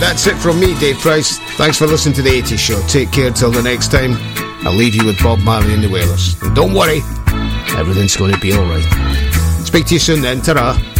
That's it from me, Dave Price. Thanks for listening to the 80s Show. Take care till the next time. I'll leave you with Bob Marley and the Wailers. And don't worry, everything's going to be alright. Speak to you soon then. Ta-ra.